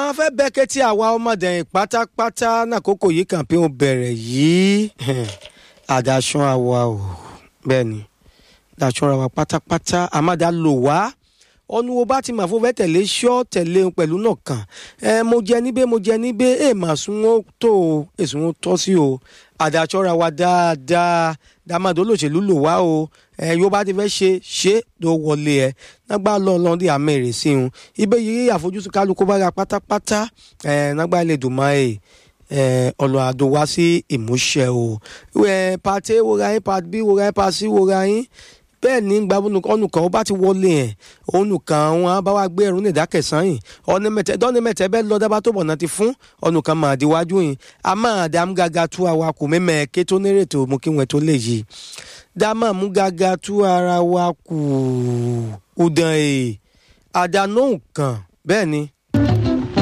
fẹ́ bẹ́kẹ́ tí àwa ọmọdé pátápátá nákòókò yìí kàn pé ó bẹ̀rẹ̀ yìí àdàsán àwa o bẹ́ẹ̀ ni àdàsán àwa pátápátá àmàdà lò wá ọ̀nù wo bá ti mà fún fẹ́ tẹ̀lé ṣọ́ tẹ̀lé pẹ̀lú náà kàn mo jẹ níbẹ̀ mà sún ó tó o èsùn ó tọ́ sí o àdàsán àwa dáadáa dàmàdó lòṣèlú lò wá o yóò bá ti fẹ́ ṣe tó wọlé ẹ nágbà lọ́ọ́ dí àmì rè sí un ibẹ̀ yìí àfojúsùn kálukú bá ra pátápátá nágbà ilé dùnmọ́ ọ̀lọ́ àdó wá sí ìmúṣẹ o part A wòra yín part B wòra yín part C wòra yín bẹ́ẹ̀ ní gbàgbọ́n ọ̀nùkan ó bá ti wọlé ẹ̀ ọ̀nùkan wọn bá wá gbé ẹrù ní ìdákẹ̀sán yìí dọ́ni mẹ́tẹ́ bẹ́ẹ̀ lọ dábàá tó bọ̀ náà ti fún ọ̀nùkan máa díwájú yìí a máa dá mú gàgà tú àwa kù mẹ́mẹ́ ké tó nírètò mú kí wọ́n tó lè yí dá máa mú gàgà tú ara wa kù ọ̀dàn àdánù kan bẹ́ẹ̀ ni